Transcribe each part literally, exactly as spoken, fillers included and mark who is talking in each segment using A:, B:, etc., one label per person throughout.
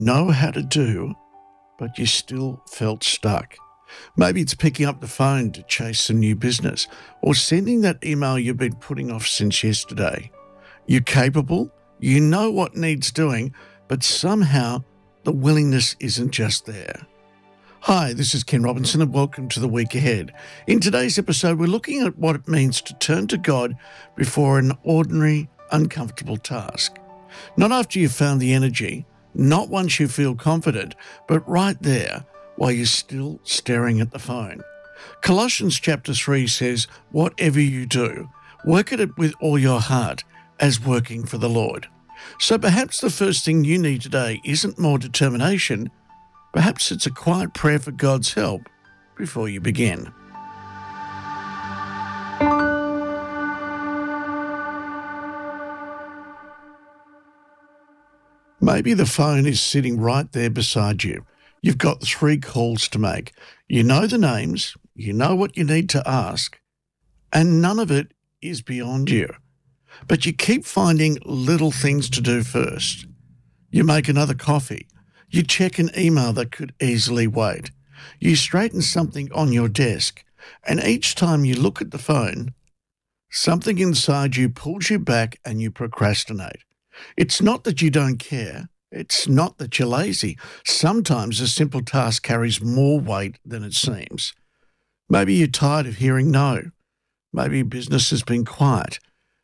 A: know how to do, but you still felt stuck. Maybe it's picking up the phone to chase some new business or sending that email you've been putting off since yesterday. You're capable, you know what needs doing, but somehow the willingness isn't just there. Hi, this is Ken Robinson and welcome to the week ahead. In today's episode, we're looking at what it means to turn to God before an ordinary, uncomfortable task. Not after you've found the energy, not once you feel confident, but right there while you're still staring at the phone. Colossians chapter three says, whatever you do, work at it with all your heart as working for the Lord. So perhaps the first thing you need today isn't more determination. Perhaps it's a quiet prayer for God's help before you begin. Maybe the phone is sitting right there beside you. You've got three calls to make. You know the names, you know what you need to ask, and none of it is beyond you. But you keep finding little things to do first. You make another coffee. You check an email that could easily wait. You straighten something on your desk, and each time you look at the phone, something inside you pulls you back and you procrastinate. It's not that you don't care. It's not that you're lazy. Sometimes a simple task carries more weight than it seems. Maybe you're tired of hearing no. Maybe business has been quiet,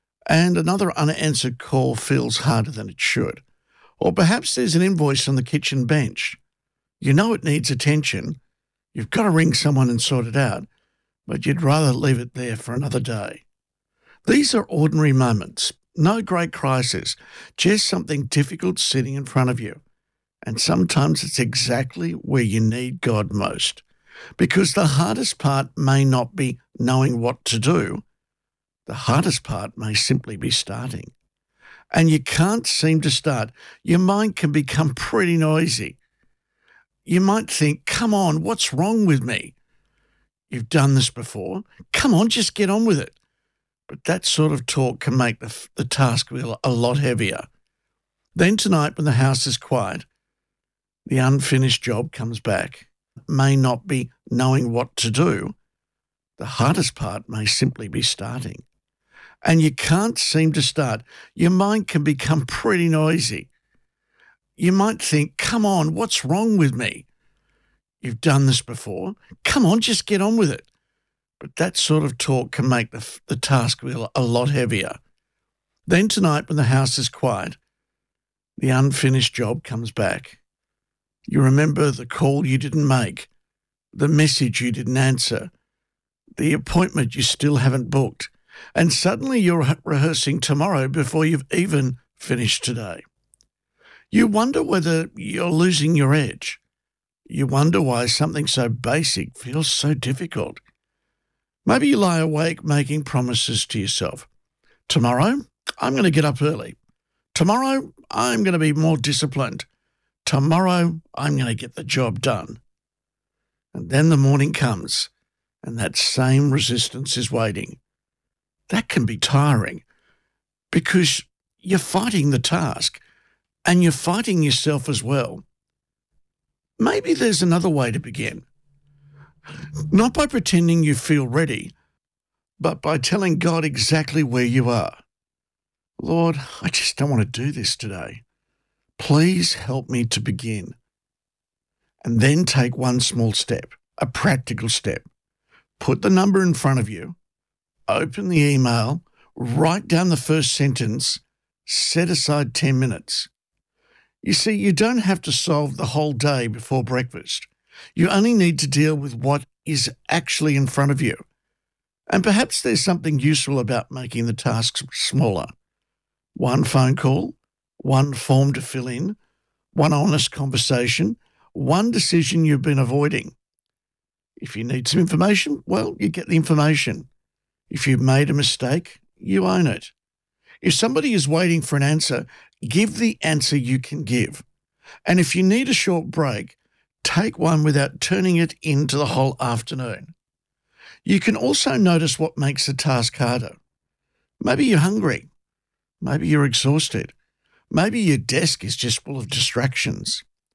A: and another unanswered call feels harder than it should. Or perhaps there's an invoice on the kitchen bench. You know it needs attention. You've got to ring someone and sort it out, but you'd rather leave it there for another day. These are ordinary moments. No great crisis, just something difficult sitting in front of you. And sometimes it's exactly where you need God most. Because the hardest part may not be knowing what to do. The hardest part may simply be starting. And you can't seem to start. Your mind can become pretty noisy. You might think, come on, what's wrong with me? You've done this before. Come on, just get on with it. But that sort of talk can make the, the task feel a lot heavier. Then tonight, when the house is quiet, the unfinished job comes back. It may not be knowing what to do. The hardest part may simply be starting. And you can't seem to start. Your mind can become pretty noisy. You might think, come on, what's wrong with me? You've done this before. Come on, just get on with it. But that sort of talk can make the, the task feel a lot heavier. Then tonight, when the house is quiet, the unfinished job comes back. You remember the call you didn't make, the message you didn't answer, the appointment you still haven't booked, and suddenly you're rehearsing tomorrow before you've even finished today. You wonder whether you're losing your edge. You wonder why something so basic feels so difficult. Maybe you lie awake making promises to yourself. Tomorrow, I'm going to get up early. Tomorrow, I'm going to be more disciplined. Tomorrow, I'm going to get the job done. And then the morning comes, and that same resistance is waiting. That can be tiring because you're fighting the task and you're fighting yourself as well. Maybe there's another way to begin. Not by pretending you feel ready, but by telling God exactly where you are. Lord, I just don't want to do this today. Please help me to begin. And then take one small step, a practical step. Put the number in front of you, open the email, write down the first sentence, set aside ten minutes. You see, you don't have to solve the whole day before breakfast. You only need to deal with what is actually in front of you. And perhaps there's something useful about making the tasks smaller. One phone call, one form to fill in, one honest conversation, one decision you've been avoiding. If you need some information, well, you get the information. If you've made a mistake, you own it. If somebody is waiting for an answer, give the answer you can give. And if you need a short break, take one without turning it into the whole afternoon. You can also notice what makes the task harder. Maybe you're hungry. Maybe you're exhausted. Maybe your desk is just full of distractions.